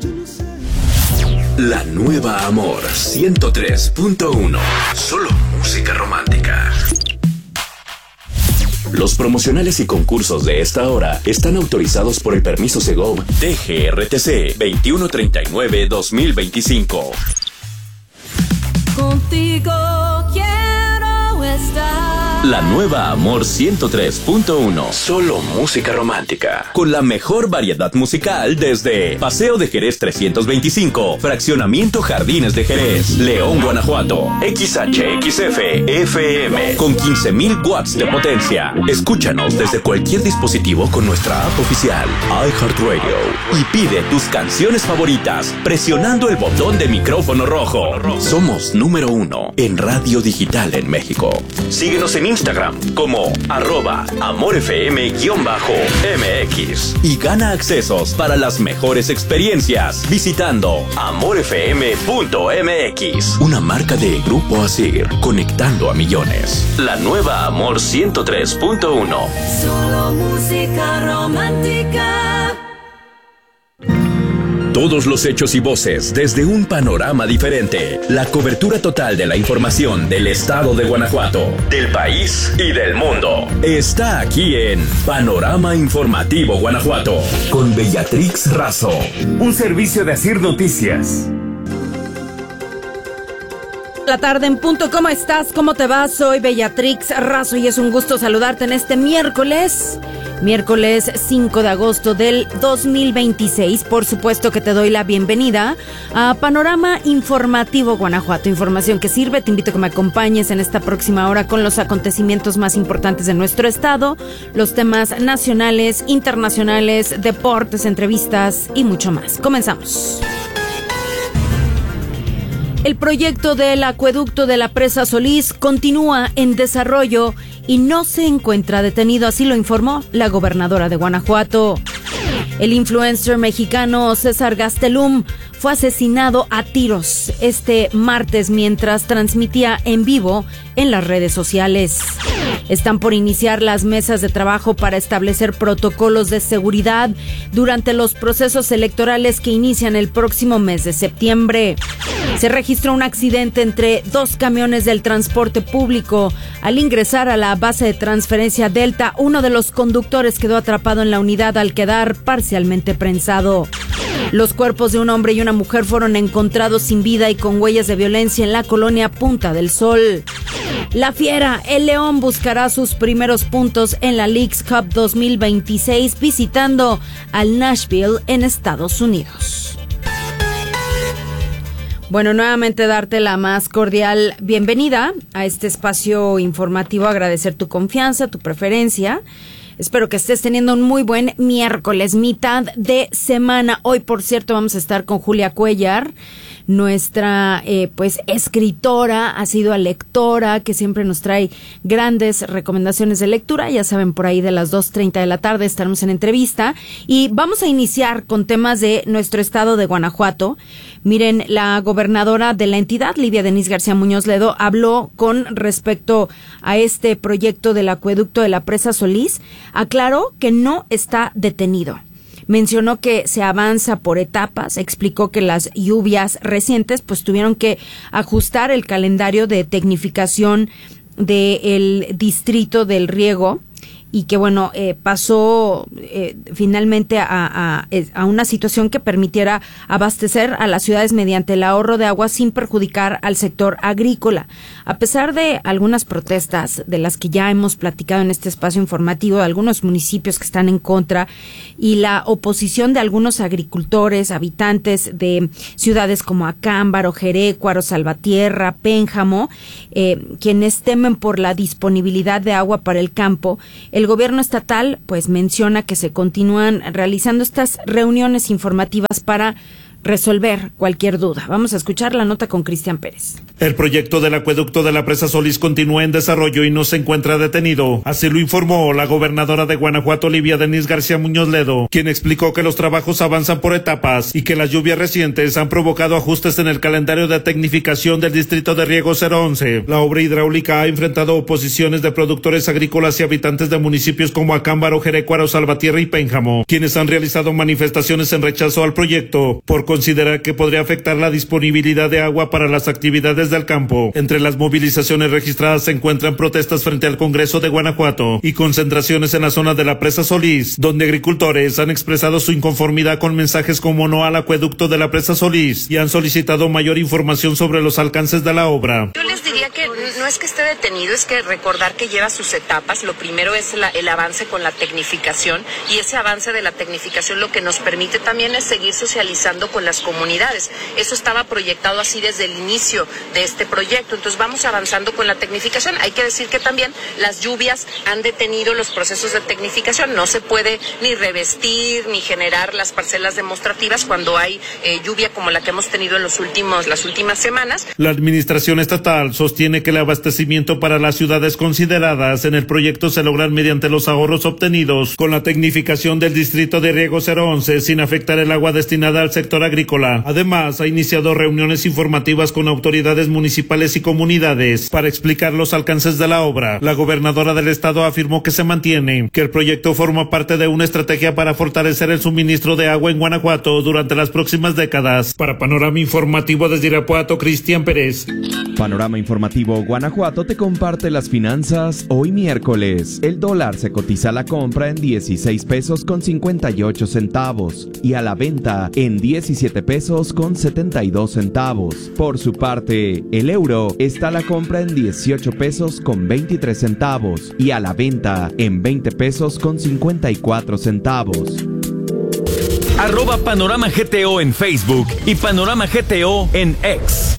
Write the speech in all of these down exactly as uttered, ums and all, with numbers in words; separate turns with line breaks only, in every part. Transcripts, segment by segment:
La nueva Amor ciento tres punto uno. Solo música romántica. Los promocionales y concursos de esta hora están autorizados por el permiso Segov D G R T C veintiuno treinta y nueve dos mil veinticinco.
Contigo quiero estar.
La nueva Amor ciento tres punto uno. Solo música romántica. Con la mejor variedad musical desde Paseo de Jerez trescientos veinticinco, Fraccionamiento Jardines de Jerez, León, Guanajuato. X H X F F M con quince mil watts de potencia. Escúchanos desde cualquier dispositivo con nuestra app oficial iHeartRadio y pide tus canciones favoritas presionando el botón de micrófono rojo. Somos número uno en radio digital en México. Síguenos en Instagram como arroba amorfm-mx y gana accesos para las mejores experiencias visitando amorfm punto m x. Una marca de Grupo Asir, conectando a millones. La nueva Amor ciento tres punto uno.
Solo música romántica.
Todos los hechos y voces desde un panorama diferente. La cobertura total de la información del estado de Guanajuato, del país y del mundo. Está aquí en Panorama Informativo Guanajuato. Con Bellatrix Razo.
Un servicio de Asir Noticias.
La tarde en punto. ¿Cómo estás? ¿Cómo te va? Soy Bellatrix Razo y es un gusto saludarte en este miércoles. Miércoles cinco de agosto del dos mil veintiséis. Por supuesto que te doy la bienvenida a Panorama Informativo Guanajuato. Información que sirve. Te invito a que me acompañes en esta próxima hora con los acontecimientos más importantes de nuestro estado, los temas nacionales, internacionales, deportes, entrevistas y mucho más. Comenzamos. El proyecto del acueducto de la Presa Solís continúa en desarrollo y no se encuentra detenido, así lo informó la gobernadora de Guanajuato. El influencer mexicano César Gastelum fue asesinado a tiros este martes mientras transmitía en vivo en las redes sociales. Están por iniciar las mesas de trabajo para establecer protocolos de seguridad durante los procesos electorales que inician el próximo mes de septiembre. Se registró un accidente entre dos camiones del transporte público. Al ingresar a la base de transferencia Delta, uno de los conductores quedó atrapado en la unidad al quedar parcialmente prensado. Los cuerpos de un hombre y una mujer fueron encontrados sin vida y con huellas de violencia en la colonia Punta del Sol. La Fiera, el León, buscará sus primeros puntos en la Leagues Cup dos mil veintiséis visitando al Nashville en Estados Unidos. Bueno, nuevamente darte la más cordial bienvenida a este espacio informativo, agradecer tu confianza, tu preferencia. Espero que estés teniendo un muy buen miércoles, mitad de semana. Hoy, por cierto, vamos a estar con Julia Cuellar, nuestra eh, pues escritora, ha sido lectora, que siempre nos trae grandes recomendaciones de lectura. Ya saben, por ahí de las dos treinta de la tarde estaremos en entrevista. Y vamos a iniciar con temas de nuestro estado de Guanajuato. Miren, la gobernadora de la entidad, Livia Denise García Muñoz Ledo, habló con respecto a este proyecto del acueducto de la Presa Solís. Aclaró que no está detenido. Mencionó que se avanza por etapas, explicó que las lluvias recientes pues tuvieron que ajustar el calendario de tecnificación del distrito del riego y que bueno, eh, pasó eh, finalmente a, a, a una situación que permitiera abastecer a las ciudades mediante el ahorro de agua sin perjudicar al sector agrícola. A pesar de algunas protestas de las que ya hemos platicado en este espacio informativo, de algunos municipios que están en contra y la oposición de algunos agricultores, habitantes de ciudades como Acámbaro, Jerécuaro, Salvatierra, Pénjamo, eh, quienes temen por la disponibilidad de agua para el campo, el gobierno estatal pues menciona que se continúan realizando estas reuniones informativas para resolver cualquier duda. Vamos a escuchar la nota con Cristian Pérez.
El proyecto del acueducto de la Presa Solís continúa en desarrollo y no se encuentra detenido. Así lo informó la gobernadora de Guanajuato, Livia Denise García Muñoz Ledo, quien explicó que los trabajos avanzan por etapas y que las lluvias recientes han provocado ajustes en el calendario de tecnificación del distrito de riego cero once. La obra hidráulica ha enfrentado oposiciones de productores agrícolas y habitantes de municipios como Acámbaro, Jerécuaro, Salvatierra y Pénjamo, quienes han realizado manifestaciones en rechazo al proyecto por considera que podría afectar la disponibilidad de agua para las actividades del campo. Entre las movilizaciones registradas se encuentran protestas frente al Congreso de Guanajuato y concentraciones en la zona de la Presa Solís, donde agricultores han expresado su inconformidad con mensajes como no al acueducto de la Presa Solís y han solicitado mayor información sobre los alcances de la obra.
Yo les diría que no es que esté detenido, es que recordar que lleva sus etapas. Lo primero es la, el avance con la tecnificación, y ese avance de la tecnificación lo que nos permite también es seguir socializando con las comunidades. Eso estaba proyectado así desde el inicio de este proyecto, entonces vamos avanzando con la tecnificación. Hay que decir que también las lluvias han detenido los procesos de tecnificación. No se puede ni revestir ni generar las parcelas demostrativas cuando hay eh, lluvia como la que hemos tenido en los últimos, las últimas semanas.
La administración estatal sostiene que el abastecimiento para las ciudades consideradas en el proyecto se logran mediante los ahorros obtenidos con la tecnificación del distrito de riego cero once sin afectar el agua destinada al sector agrícola. Además, ha iniciado reuniones informativas con autoridades municipales y comunidades para explicar los alcances de la obra. La gobernadora del estado afirmó que se mantiene, que el proyecto forma parte de una estrategia para fortalecer el suministro de agua en Guanajuato durante las próximas décadas. Para Panorama Informativo desde Irapuato, Cristian Pérez.
Panorama Informativo Guanajuato te comparte las finanzas hoy miércoles. El dólar se cotiza a la compra en dieciséis pesos con cincuenta y ocho centavos y a la venta en diecisiete pesos con setenta y dos centavos. Por su parte, el euro está a la compra en dieciocho pesos con veintitrés centavos y a la venta en veinte pesos con cincuenta y cuatro centavos.
Arroba Panorama G T O en Facebook y Panorama G T O en X.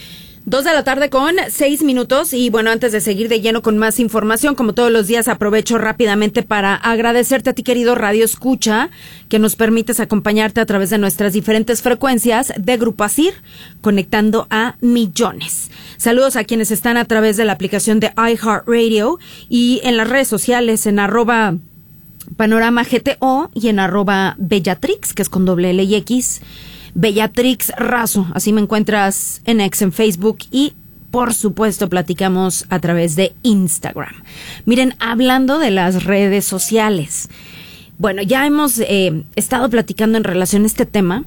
Dos de la tarde con seis minutos y bueno, antes de seguir de lleno con más información, como todos los días aprovecho rápidamente para agradecerte a ti, querido Radio Escucha, que nos permites acompañarte a través de nuestras diferentes frecuencias de Grupo Asir, conectando a millones. Saludos a quienes están a través de la aplicación de iHeartRadio y en las redes sociales en arroba Panorama G T O y en arroba Bellatrix, que es con doble L y X. Bellatrix Razo, así me encuentras en X, en Facebook y por supuesto platicamos a través de Instagram. Miren, hablando de las redes sociales, bueno, ya hemos eh, estado platicando en relación a este tema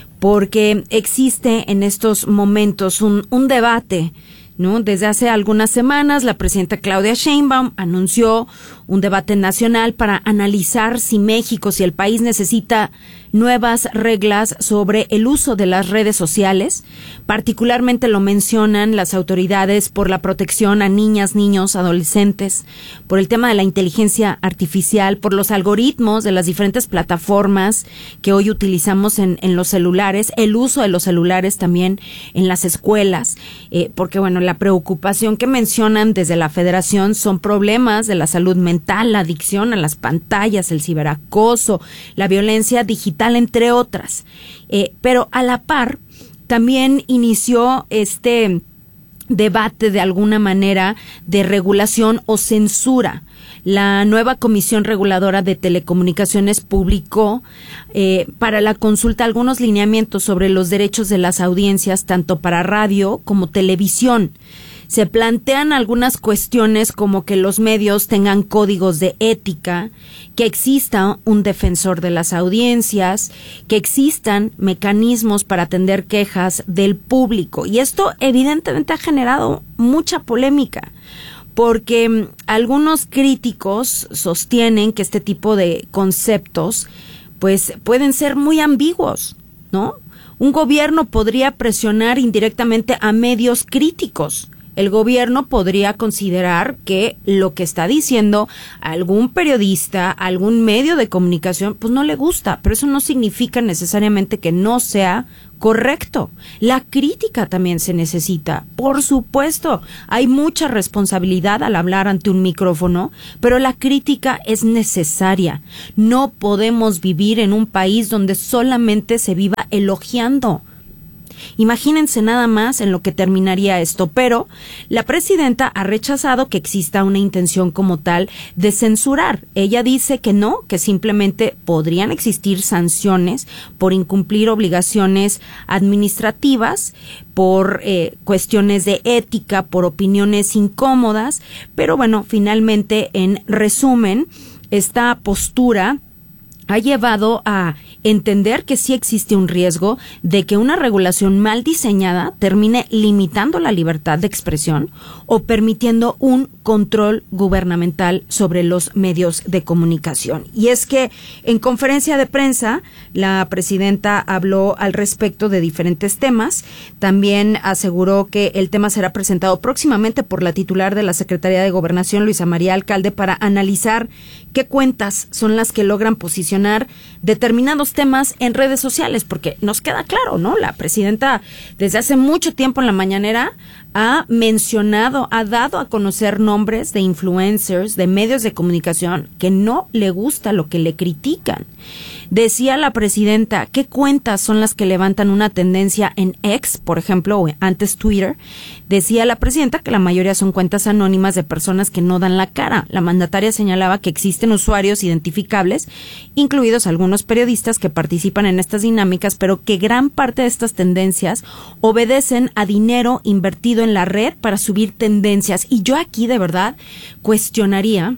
porque existe en estos momentos un, un debate, ¿no? Desde hace algunas semanas la presidenta Claudia Sheinbaum anunció un debate nacional para analizar si México, si el país necesita nuevas reglas sobre el uso de las redes sociales. Particularmente lo mencionan las autoridades por la protección a niñas, niños, adolescentes, por el tema de la inteligencia artificial, por los algoritmos de las diferentes plataformas que hoy utilizamos en, en los celulares, el uso de los celulares también en las escuelas, eh, porque bueno, la preocupación que mencionan desde la Federación son problemas de la salud mental, la adicción a las pantallas, el ciberacoso, la violencia digital, entre otras. Eh, pero a la par, también inició este debate de alguna manera de regulación o censura. La nueva Comisión Reguladora de Telecomunicaciones publicó eh, para la consulta algunos lineamientos sobre los derechos de las audiencias, tanto para radio como televisión. Se plantean algunas cuestiones como que los medios tengan códigos de ética, que exista un defensor de las audiencias, que existan mecanismos para atender quejas del público. Y esto evidentemente ha generado mucha polémica, porque algunos críticos sostienen que este tipo de conceptos pues pueden ser muy ambiguos, ¿no? Un gobierno podría presionar indirectamente a medios críticos. El gobierno podría considerar que lo que está diciendo algún periodista, algún medio de comunicación, pues no le gusta, pero eso no significa necesariamente que no sea correcto. La crítica también se necesita, por supuesto. Hay mucha responsabilidad al hablar ante un micrófono, pero la crítica es necesaria. No podemos vivir en un país donde solamente se viva elogiando. Imagínense nada más en lo que terminaría esto, pero la presidenta ha rechazado que exista una intención como tal de censurar. Ella dice que no, que simplemente podrían existir sanciones por incumplir obligaciones administrativas, por eh, cuestiones de ética, por opiniones incómodas, pero bueno, finalmente, en resumen, esta postura ha llevado a entender que sí existe un riesgo de que una regulación mal diseñada termine limitando la libertad de expresión o permitiendo un control gubernamental sobre los medios de comunicación. Y es que en conferencia de prensa, la presidenta habló al respecto de diferentes temas. También aseguró que el tema será presentado próximamente por la titular de la Secretaría de Gobernación, Luisa María Alcalde, para analizar qué cuentas son las que logran posicionar determinados temas en redes sociales, porque nos queda claro, ¿no? La presidenta desde hace mucho tiempo en la mañanera ha mencionado, ha dado a conocer nombres de influencers, de medios de comunicación que no le gusta lo que le critican. Decía la presidenta, ¿qué cuentas son las que levantan una tendencia en X, por ejemplo, o antes Twitter? Decía la presidenta que la mayoría son cuentas anónimas de personas que no dan la cara. La mandataria señalaba que existen usuarios identificables, incluidos algunos periodistas que participan en estas dinámicas, pero que gran parte de estas tendencias obedecen a dinero invertido en la red para subir tendencias. Y yo aquí de verdad cuestionaría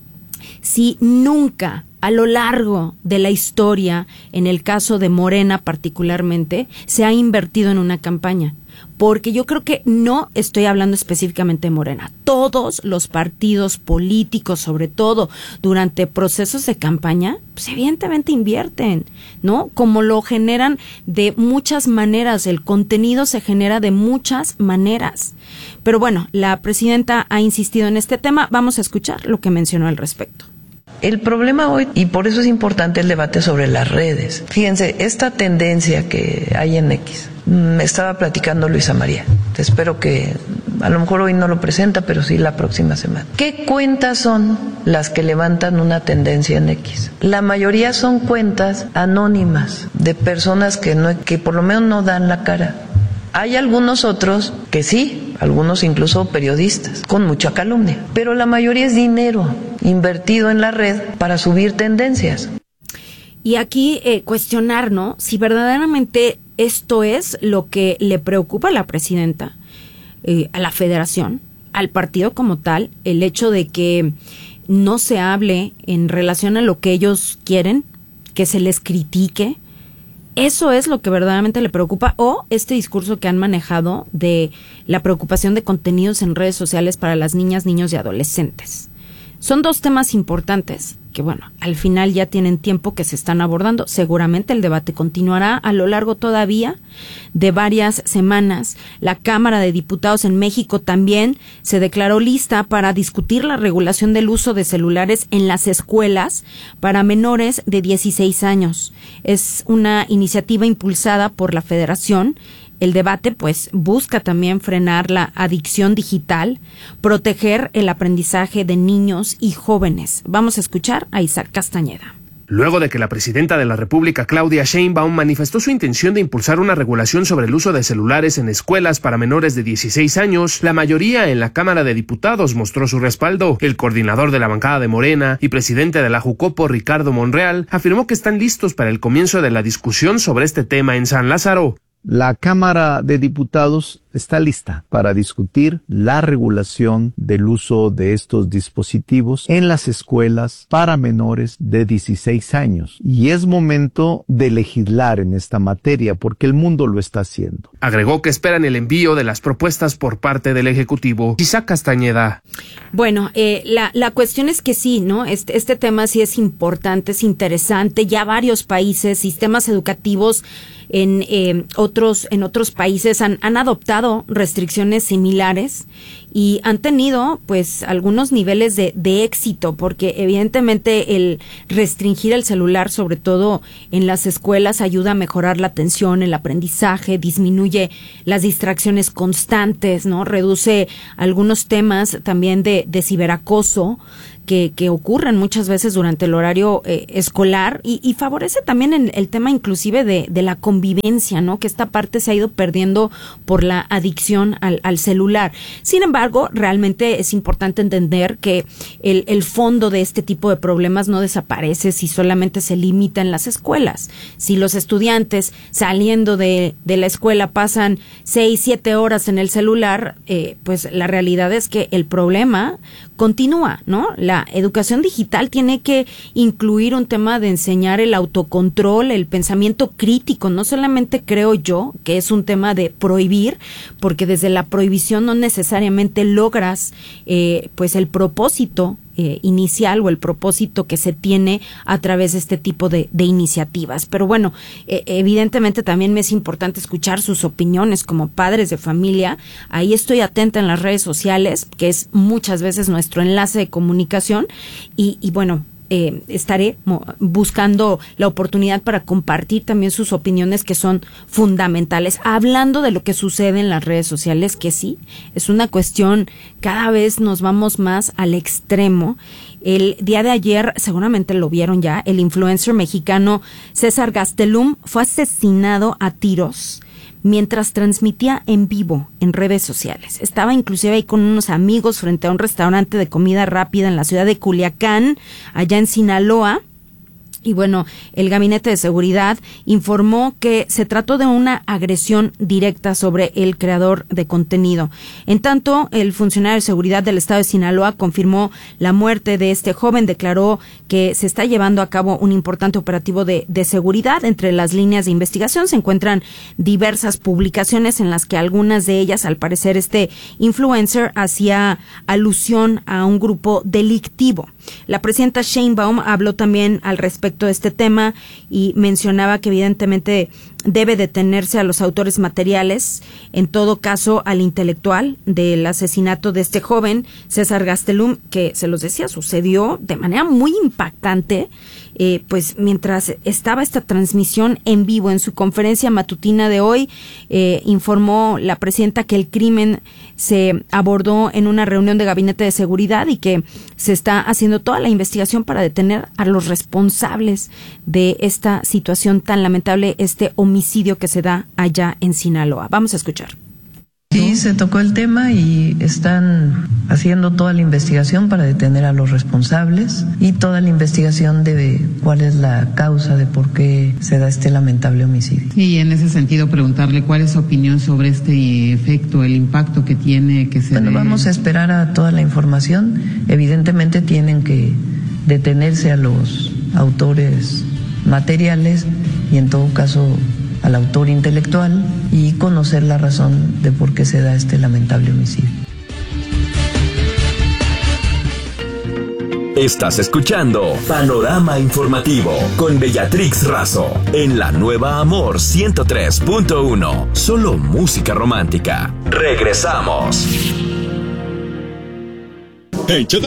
si nunca a lo largo de la historia, en el caso de Morena particularmente, se ha invertido en una campaña. Porque yo creo que no estoy hablando específicamente de Morena. Todos los partidos políticos, sobre todo durante procesos de campaña, pues evidentemente invierten, ¿no? Como lo generan de muchas maneras. El contenido se genera de muchas maneras. Pero bueno, la presidenta ha insistido en este tema. Vamos a escuchar lo que mencionó al respecto.
El problema hoy, y por eso es importante el debate sobre las redes. Fíjense, esta tendencia que hay en X, me estaba platicando Luisa María. Espero que, a lo mejor hoy no lo presenta, pero sí la próxima semana. ¿Qué cuentas son las que levantan una tendencia en X? La mayoría son cuentas anónimas de personas que no, que por lo menos no dan la cara. Hay algunos otros que sí, algunos incluso periodistas, con mucha calumnia, pero la mayoría es dinero invertido en la red para subir tendencias.
Y aquí eh, cuestionar, ¿no? Si verdaderamente esto es lo que le preocupa a la presidenta, eh, a la federación, al partido como tal, el hecho de que no se hable en relación a lo que ellos quieren, que se les critique. ¿Eso es lo que verdaderamente le preocupa? ¿O este discurso que han manejado de la preocupación de contenidos en redes sociales para las niñas, niños y adolescentes? Son dos temas importantes que, bueno, al final ya tienen tiempo que se están abordando. Seguramente el debate continuará a lo largo todavía de varias semanas. La Cámara de Diputados en México también se declaró lista para discutir la regulación del uso de celulares en las escuelas para menores de dieciséis años. Es una iniciativa impulsada por la Federación. El debate, pues, busca también frenar la adicción digital, proteger el aprendizaje de niños y jóvenes. Vamos a escuchar a Isaac Castañeda.
Luego de que la presidenta de la República, Claudia Sheinbaum, manifestó su intención de impulsar una regulación sobre el uso de celulares en escuelas para menores de dieciséis años, la mayoría en la Cámara de Diputados mostró su respaldo. El coordinador de la bancada de Morena y presidente de la Jucopo, Ricardo Monreal, afirmó que están listos para el comienzo de la discusión sobre este tema en San Lázaro.
La Cámara de Diputados está lista para discutir la regulación del uso de estos dispositivos en las escuelas para menores de dieciséis años. Y es momento de legislar en esta materia porque el mundo lo está haciendo.
Agregó que esperan el envío de las propuestas por parte del Ejecutivo. Isaac Castañeda.
Bueno, eh, la, la cuestión es que sí, ¿no? Este, este tema sí es importante, es interesante. Ya varios países, sistemas educativos en eh, otros en otros países han, han adoptado restricciones similares y han tenido pues algunos niveles de, de éxito, porque evidentemente el restringir el celular, sobre todo en las escuelas, ayuda a mejorar la atención, el aprendizaje, disminuye las distracciones constantes, ¿no? Reduce algunos temas también de, de ciberacoso que, que ocurren muchas veces durante el horario eh, escolar y, y favorece también el, el tema inclusive de, de la convivencia, ¿no? Que esta parte se ha ido perdiendo por la adicción al, al celular. Sin embargo, realmente es importante entender que el, el fondo de este tipo de problemas no desaparece si solamente se limita en las escuelas. Si los estudiantes saliendo de, de la escuela pasan seis, siete horas en el celular, eh, pues la realidad es que el problema continúa, ¿no? La educación digital tiene que incluir un tema de enseñar el autocontrol, el pensamiento crítico. No solamente creo yo que es un tema de prohibir, porque desde la prohibición no necesariamente logras eh, pues el propósito Eh, inicial o el propósito que se tiene a través de este tipo de, de iniciativas. Pero bueno, eh, evidentemente también me es importante escuchar sus opiniones como padres de familia. Ahí estoy atenta en las redes sociales, que es muchas veces nuestro enlace de comunicación y, y bueno, Eh, estaré buscando la oportunidad para compartir también sus opiniones que son fundamentales, hablando de lo que sucede en las redes sociales, que sí, es una cuestión, cada vez nos vamos más al extremo. El día de ayer, seguramente lo vieron ya, el influencer mexicano César Gastelum fue asesinado a tiros mientras transmitía en vivo en redes sociales. Estaba inclusive ahí con unos amigos frente a un restaurante de comida rápida en la ciudad de Culiacán, allá en Sinaloa. Y bueno, el Gabinete de Seguridad informó que se trató de una agresión directa sobre el creador de contenido. En tanto, el funcionario de seguridad del estado de Sinaloa confirmó la muerte de este joven, declaró que se está llevando a cabo un importante operativo de, de seguridad. Entre las líneas de investigación se encuentran diversas publicaciones en las que algunas de ellas, al parecer, este influencer hacía alusión a un grupo delictivo. La presidenta Sheinbaum habló también al respecto de este tema y mencionaba que evidentemente debe detenerse a los autores materiales, en todo caso al intelectual del asesinato de este joven, César Gastelum, que se los decía, sucedió de manera muy impactante, eh, pues mientras estaba esta transmisión en vivo. En su conferencia matutina de hoy, eh, informó la presidenta que el crimen se abordó en una reunión de gabinete de seguridad y que se está haciendo toda la investigación para detener a los responsables de esta situación tan lamentable, este homicidio que se da allá en Sinaloa. Vamos a escuchar.
Sí, se tocó el tema y están haciendo toda la investigación para detener a los responsables y toda la investigación de cuál es la causa de por qué se da este lamentable homicidio.
Y en ese sentido preguntarle cuál es su opinión sobre este efecto, el impacto que tiene que se...
Bueno, dé... vamos a esperar a toda la información. Evidentemente tienen que detenerse a los autores materiales y en todo caso al autor intelectual y conocer la razón de por qué se da este lamentable homicidio.
Estás escuchando Panorama Informativo con Bellatrix Razo en la nueva Amor ciento tres punto uno. Solo música romántica. Regresamos.
Hey,